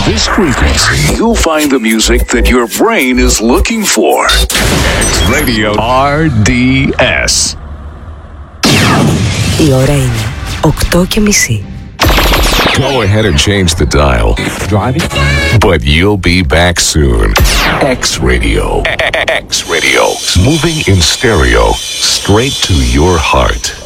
this frequency, you'll find the music that your brain is looking for. X Radio RDS. Η ώρα είναι 8:30. Go ahead and change the dial. Driving? But you'll be back soon. X Radio. X Radio. Moving in stereo. Straight to your heart.